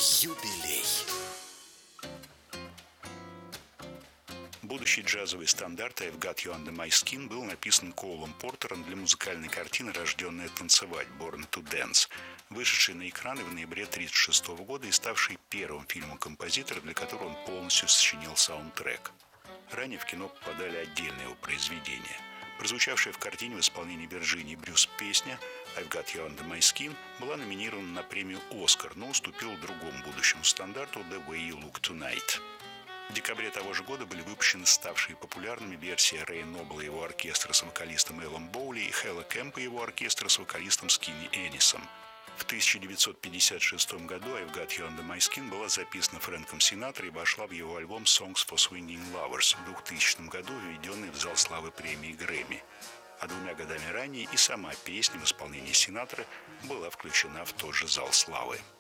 Юбилей. Будущий джазовый стандарт «I've Got You Under My Skin» был написан Коулом Портером для музыкальной картины «Рожденная танцевать» «Born to Dance», вышедшей на экраны в ноябре 1936 года и ставшей первым фильмом композитора, для которого он полностью сочинил саундтрек. Ранее в кино попадали отдельные его произведения. Прозвучавшая в картине в исполнении Вирджинии Брюс песня «I've Got You Under My Skin» была номинирована на премию «Оскар», но уступила другому будущему стандарту «The Way You Look Tonight». В декабре того же года были выпущены ставшие популярными версии Рэя Нобла и его оркестра с вокалистом Эллом Боули и Хэлла Кэмпа и его оркестра с вокалистом Скинни Энисом. В 1956 году «I've Got You Under My Skin» была записана Фрэнком Синатрой и вошла в его альбом «Songs for Swinging Lovers», в 2000 году введенный в зал славы премии Грэмми. А 2 годами ранее и сама песня в исполнении Синатры была включена в тот же зал славы.